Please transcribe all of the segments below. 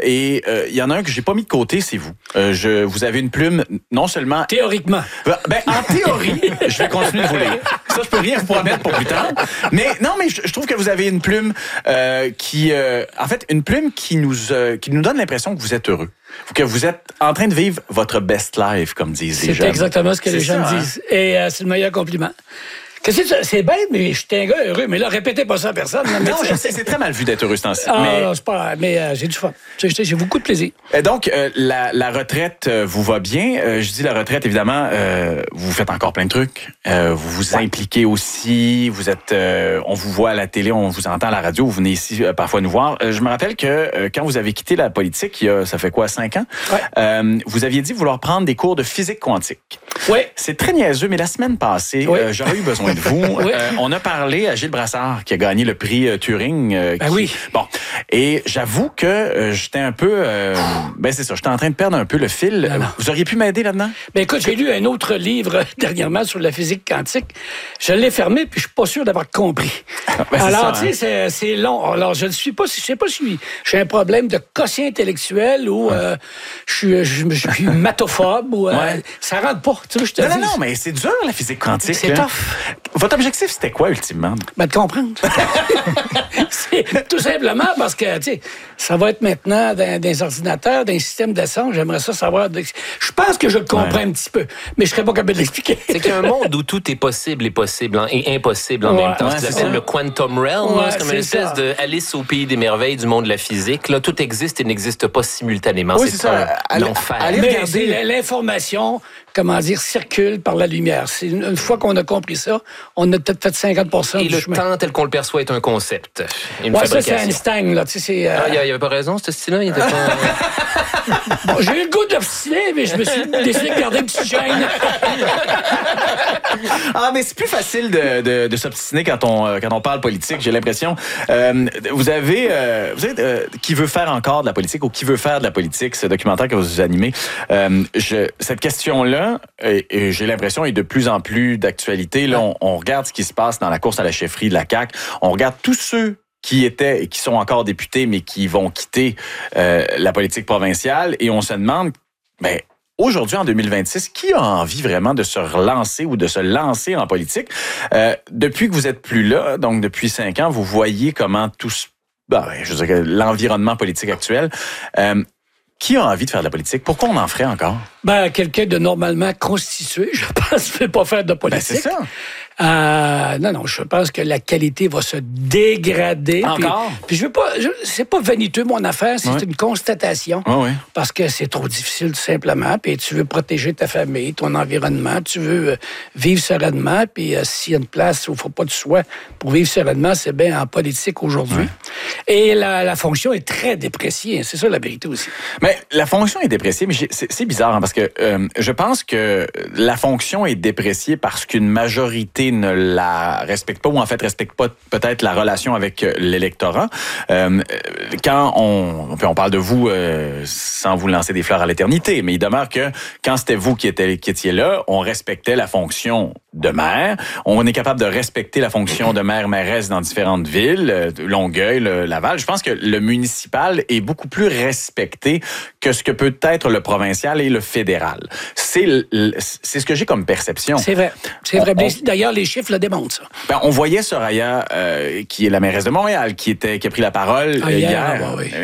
et il y en a un que j'ai pas mis de côté, c'est vous. Vous avez une plume, non seulement... Théoriquement. En théorie, je vais continuer de vous lire. Ça, je peux rien vous promettre pour plus tard. Mais non, mais je trouve que vous avez une plume une plume qui nous donne l'impression que vous êtes heureux. Que vous êtes en train de vivre votre best life, comme disent les jeunes. C'est exactement ce que les jeunes disent. Et c'est le meilleur compliment. C'est bête, mais je suis un gars heureux. Mais là, répétez pas ça à personne. Là, non, je sais, c'est très mal vu d'être heureux ce temps-ci. Non, c'est pas... Mais j'ai du fun. J'ai beaucoup de plaisir. Donc, la retraite vous va bien. Je dis la retraite, évidemment, vous faites encore plein de trucs. Vous vous impliquez aussi. Vous êtes... on vous voit à la télé, on vous entend à la radio. Vous venez ici parfois nous voir. Je me rappelle que quand vous avez quitté la politique, ça fait quoi, 5 ans? Ouais. Vous aviez dit vouloir prendre des cours de physique quantique. Oui. C'est très niaiseux, mais la semaine passée, j'aurais eu besoin de vous. On a parlé à Gilles Brassard, qui a gagné le prix Turing. Oui. Bon. Et j'avoue que j'étais un peu... c'est ça, j'étais en train de perdre un peu le fil. Non. Vous auriez pu m'aider là-dedans? Écoute, j'ai lu un autre livre dernièrement sur la physique quantique. Je l'ai fermé, puis je suis pas sûr d'avoir compris. Alors, tu sais, c'est long. Alors, je ne sais pas si j'ai un problème de quotient intellectuel ou je suis mathophobe ou ça rentre pas. Tu sais, je te dis. Non, mais c'est dur, la physique quantique. C'est tough. Votre objectif, c'était quoi, ultimement? De comprendre. C'est tout simplement parce que, tu sais, ça va être maintenant dans des ordinateurs, dans un système d'essence. J'aimerais ça savoir. Je pense que je le comprends un petit peu, mais je serais pas capable de l'expliquer. C'est qu'il y a un monde où tout est possible et impossible en même temps. Ça s'appelle le quantum realm. C'est comme une espèce de Alice au pays des merveilles du monde de la physique. Là, tout existe et n'existe pas simultanément. Oui, c'est ça. L'enfer. Allez regarder. L'information, circule par la lumière. Une fois qu'on a compris ça, on a peut-être fait 50% du chemin. Et le temps tel qu'on le perçoit est un concept. Ça, c'est Einstein. Là. Tu sais, il avait pas raison, ce style-là? Il était pas... j'ai eu le goût de l'obstiner, mais je me suis décidé de garder une petite chaîne. Mais c'est plus facile de s'obstiner quand on parle politique, j'ai l'impression. Vous êtes qui veut faire encore de la politique ou qui veut faire de la politique, ce documentaire que vous animez. Cette question-là, et j'ai l'impression, est de plus en plus d'actualité. Là, on regarde ce qui se passe dans la course à la chefferie de la CAQ. On regarde tous ceux qui étaient et qui sont encore députés, mais qui vont quitter la politique provinciale. Et on se demande, aujourd'hui, en 2026, qui a envie vraiment de se relancer ou de se lancer en politique? Depuis que vous êtes plus là, donc depuis 5 ans, vous voyez comment l'environnement politique actuel... qui a envie de faire de la politique? Pourquoi on en ferait encore? Quelqu'un de normalement constitué, je pense, ne peut pas faire de politique. C'est ça. Non, je pense que la qualité va se dégrader. Encore? Puis je veux pas, c'est pas vaniteux mon affaire, c'est une constatation. Oui. Parce que c'est trop difficile tout simplement. Puis tu veux protéger ta famille, ton environnement, tu veux vivre sereinement. Puis s'il y a une place où il ne faut pas de soi pour vivre sereinement, c'est bien en politique aujourd'hui. Et la fonction est très dépréciée. C'est ça la vérité aussi. Mais la fonction est dépréciée, mais c'est bizarre parce que je pense que la fonction est dépréciée parce qu'une majorité ne la respecte pas ou en fait respecte pas peut-être la relation avec l'électorat. Quand on parle de vous sans vous lancer des fleurs à l'éternité, mais il demeure que quand c'était vous qui étiez là, on respectait la fonction de maire. On est capable de respecter la fonction de maire-mairesse dans différentes villes, Longueuil, Laval. Je pense que le municipal est beaucoup plus respecté que ce que peut être le provincial et le fédéral. C'est ce que j'ai comme perception. C'est vrai. D'ailleurs, les chiffres le démontrent, ça. On voyait Soraya, qui est la mairesse de Montréal, qui a pris la parole hier.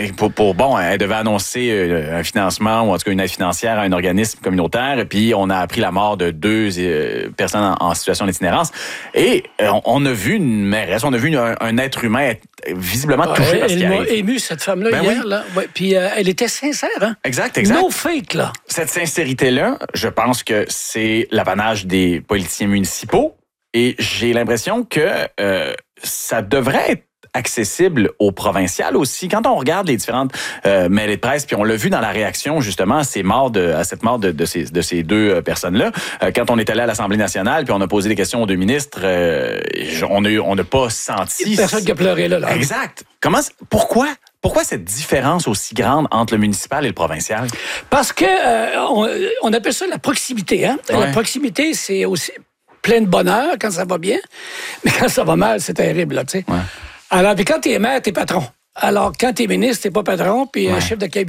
Elle devait annoncer un financement, ou en tout cas une aide financière à un organisme communautaire, et puis on a appris la mort de 2 personnes en situation d'itinérance. Et on a vu une mairesse, on a vu un être humain être visiblement touché par ce qui arrive. Elle m'a ému, cette femme-là, hier. Là. Ouais, puis elle était sincère. Hein? Exact. No fake, là. Cette sincérité-là, je pense que c'est l'apanage des politiciens municipaux. Et j'ai l'impression que ça devrait être accessible aux provinciales aussi. Quand on regarde les différentes mêlées de presse, puis on l'a vu dans la réaction justement à cette mort de ces 2 personnes-là, quand on est allé à l'Assemblée nationale, puis on a posé des questions aux 2 ministres, on n'a pas senti... Il y a personne qui a pleuré là. Exact. Pourquoi cette différence aussi grande entre le municipal et le provincial? Parce que on appelle ça la proximité. Hein? Ouais. La proximité, c'est aussi plein de bonheur quand ça va bien, mais quand ça va mal, c'est terrible. Là, tu sais. Alors, puis quand t'es maire, t'es patron. Alors, quand t'es ministre, t'es pas patron, puis chef de cabinet,